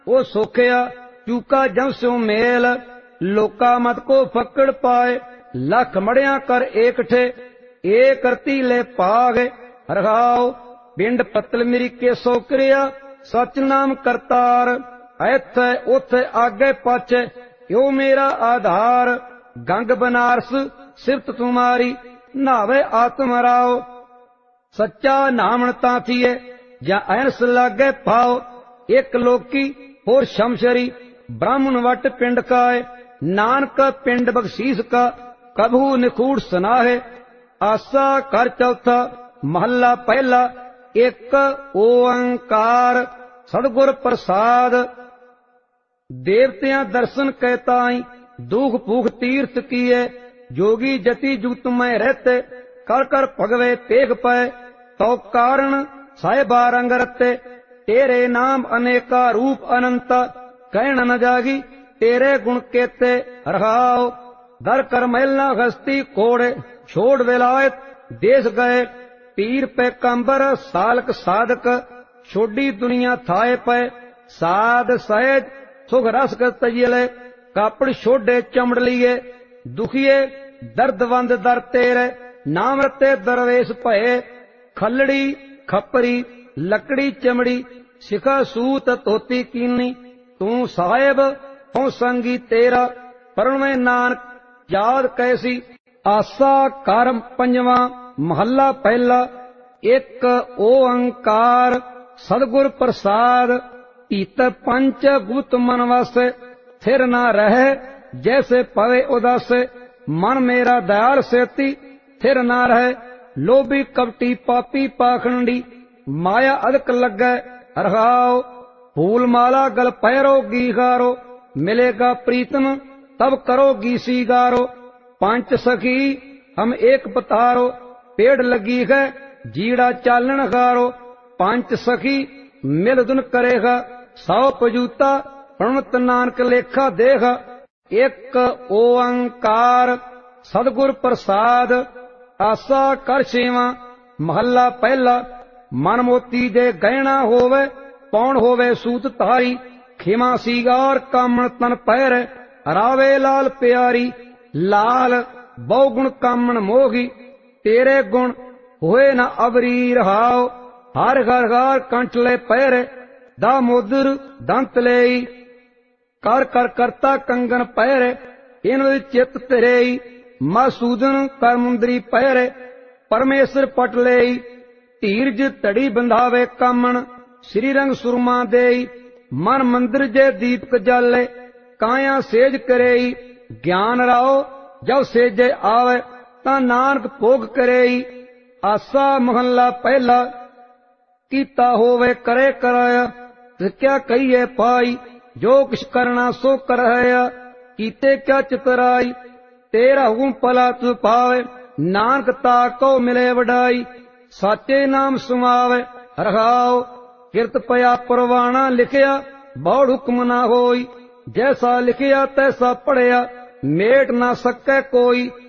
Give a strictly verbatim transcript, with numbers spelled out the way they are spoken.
ओ सोखिया चूका जम स्यो मेल, लोका मत को फकड़ पाए, लख मड़िया कर एक ठे, एक करती ले पाग। रघाओ पिंड पतल मेरी के सोकरिया, सच नाम करतार, ऐथे उथे आगे पाछे यो मेरा आधार। गंग बनारस सिरत तुम्हारी, नावे आत्म राव, सच्चा नामन ताथिए, या अहनस लागे पाओ। एक लोकी होर शमशरी, ब्राह्मण वट पिंड काए, नानक पिंड बख्शीस का, कभू निखूड़ सनाहे। आसा कर चौथा महला पहला, एक ओंकार सदगुर प्रसाद। देवतियां दर्शन कहताई, दुख भूख तीर्थ किए, जोगी जति जुगत में रहते, कर कर भगवे तेग पाए। तो कारण साहिबा रंग रते, तेरे नाम अनेका रूप अनंत, कहण न जागी तेरे गुण केते। रहाओ दर कर मैलना हस्ती कोड़े, छोड़ विलायत देश गए, पीर पे कंबर सालक साधक, छोड़ी दुनिया थाए पे। साध सहज सुख रस तजिले, कापड़ छोड़े चमड़ लिए, दुखिए दर्दवंद दर तेरे, नाम रते दरवेश भये। खलड़ी खपरी लकड़ी चमड़ी, शिखा सूत धोती कीनी, तू साहेब हो संगी तेरा, परण में नानक याद कैसी। आसा करम पंजवा महला पहला, एक ओंकार सदगुर प्रसाद। इत पंच गुत मन वस, थिर न रहे जैसे पवे उदास। मन मेरा दयाल सेती, थिर न रहे लोभी कपटी पापी पाखंडी, माया अदक लगे। रहाओ फूल माला गल पैरो गीगारो, मिलेगा प्रीतम तब करोगी सीगारो। पांच सखी हम एक पतारो, पेड़ लगी है जीड़ा चालन गारो। पांच सखी मिल दुन करेगा, सौ पजूता प्रणत नानक लेखा देगा। एक ओंकार सदगुर प्रसाद। आसा कर सेवा महला पहला, मन मोती जे गहना होवे, पौन होवे सूत तारी। खिमा सीगार कामण तन पैर, रावे लाल प्यारी। लाल बहुगुण कामण मोगी, तेरे गुण होए न अबरी। रहाओ हर घर घर कंठ ले पैर, दामोदर दंत ले। कर कर करता कंगन पैर, इन चित तेरे। मसूदन कर मुंदरी पैर, परमेश्वर पट ले। धीरज तड़ी बंधावे कामण, श्री रंग सुरमा दे। मन मंदिर जे दीपक जाले, काया सेज करे। ज्ञान राओ जब सेजे आवे, ता नानक भोग करे। आसा महला पहला, कीता होवे करे कराया, क्या कहिए पाई। जो किछ करना सो करया, कीते क्या चितराई। तेरा हुकुम भला तु पावे, नानक ताको मिले वडाई। साचे नाम सुमावे रहाओ, किरत पया परवाना लिखिया, बौड़ हुक्म ना होई। जैसा लिखिया तैसा पढ़िया, मेट ना सके कोई।